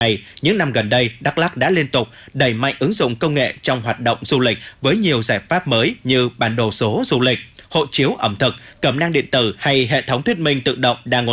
Những năm gần đây, Đắk Lắk đã liên tục đẩy mạnh ứng dụng công nghệ trong hoạt động du lịch với nhiều giải pháp mới như bản đồ số du lịch, hộ chiếu ẩm thực, cẩm nang điện tử hay hệ thống thuyết minh tự động đa ngôn